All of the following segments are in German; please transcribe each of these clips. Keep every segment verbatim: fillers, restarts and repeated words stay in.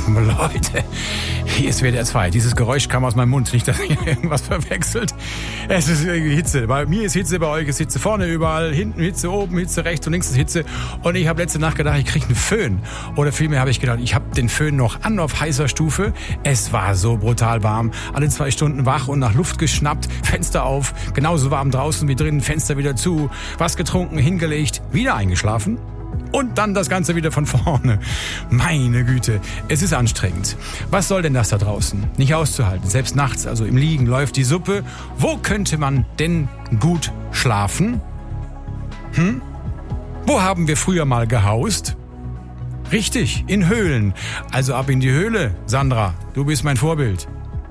Leute, hier ist W D R zwei. Dieses Geräusch kam aus meinem Mund, nicht, dass ihr irgendwas verwechselt. Es ist irgendwie Hitze. Bei mir ist Hitze, bei euch ist Hitze. Vorne überall, hinten Hitze, oben Hitze, rechts und links ist Hitze. Und ich habe letzte Nacht gedacht, ich kriege einen Föhn. Oder vielmehr habe ich gedacht, ich habe den Föhn noch an auf heißer Stufe. Es war so brutal warm. Alle zwei Stunden wach und nach Luft geschnappt. Fenster auf, genauso warm draußen wie drin. Fenster wieder zu. Was getrunken, hingelegt, wieder eingeschlafen. Und dann das Ganze wieder von vorne. Meine Güte, es ist anstrengend. Was soll denn das da draußen? Nicht auszuhalten. Selbst nachts, also im Liegen, läuft die Suppe. Wo könnte man denn gut schlafen? Hm? Wo haben wir früher mal gehaust? Richtig, in Höhlen. Also ab in die Höhle, Sandra. Du bist mein Vorbild.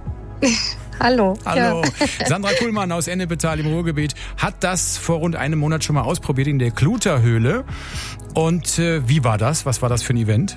Hallo. Hallo. Ja. Sandra Kuhlmann aus Ennepetal im Ruhrgebiet hat das vor rund einem Monat schon mal ausprobiert in der Kluterhöhle. Und äh, wie war das? Was war das für ein Event?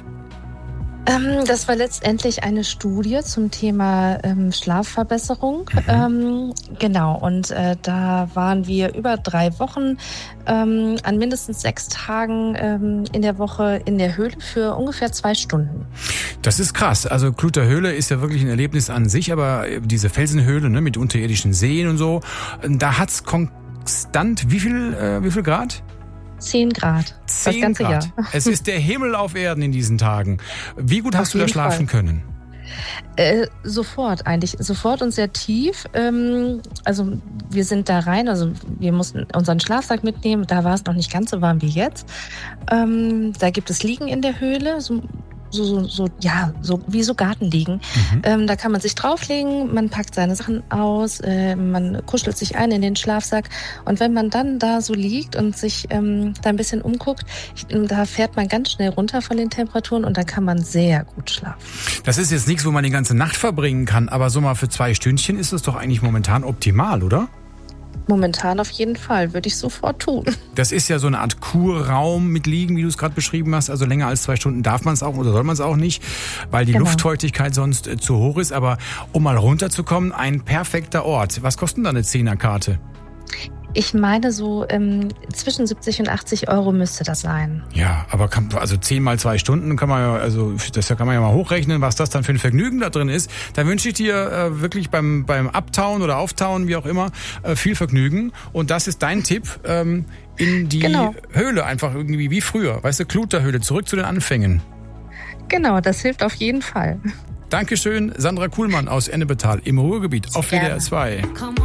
Ähm, das war letztendlich eine Studie zum Thema ähm, Schlafverbesserung. Mhm. Ähm, genau, und äh, da waren wir über drei Wochen ähm, an mindestens sechs Tagen ähm, in der Woche in der Höhle für ungefähr zwei Stunden. Das ist krass. Also Kluterhöhle ist ja wirklich ein Erlebnis an sich, aber diese Felsenhöhle, ne, mit unterirdischen Seen und so, da hat's konstant wie viel, äh, wie viel Grad? Zehn Grad. Zehn das ganze Grad. Jahr. Es ist der Himmel auf Erden in diesen Tagen. Wie gut hast Auf du da jeden schlafen Fall. können? Äh, sofort eigentlich, sofort und sehr tief. Ähm, also wir sind da rein, also wir mussten unseren Schlafsack mitnehmen, da war es noch nicht ganz so warm wie jetzt. Ähm, da gibt es Liegen in der Höhle, so So, so, so, ja, so wie so Gartenliegen. Mhm. Ähm, da kann man sich drauflegen, man packt seine Sachen aus, äh, man kuschelt sich ein in den Schlafsack. Und wenn man dann da so liegt und sich ähm, da ein bisschen umguckt, ich, da fährt man ganz schnell runter von den Temperaturen und da kann man sehr gut schlafen. Das ist jetzt nichts, wo man die ganze Nacht verbringen kann, aber so mal für zwei Stündchen ist es doch eigentlich momentan optimal, oder? Momentan auf jeden Fall, würde ich sofort tun. Das ist ja so eine Art Kurraum mit Liegen, wie du es gerade beschrieben hast. Also länger als zwei Stunden darf man es auch oder soll man es auch nicht, weil die genau. Luftfeuchtigkeit sonst äh, zu hoch ist. Aber um mal runterzukommen, ein perfekter Ort. Was kostet denn da eine Zehnerkarte? Ich meine, so ähm, zwischen siebzig und achtzig Euro müsste das sein. Ja, aber kann, also zehn mal zwei Stunden kann man ja, also das kann man ja mal hochrechnen, was das dann für ein Vergnügen da drin ist. Da wünsche ich dir äh, wirklich beim beim Abtauen oder Auftauen, wie auch immer, äh, viel Vergnügen. Und das ist dein Tipp, ähm, in die genau. Höhle einfach irgendwie wie früher, weißt du, Kluterhöhle, zurück zu den Anfängen. Genau, das hilft auf jeden Fall. Dankeschön, Sandra Kuhlmann aus Ennepetal im Ruhrgebiet auf W D R zwei.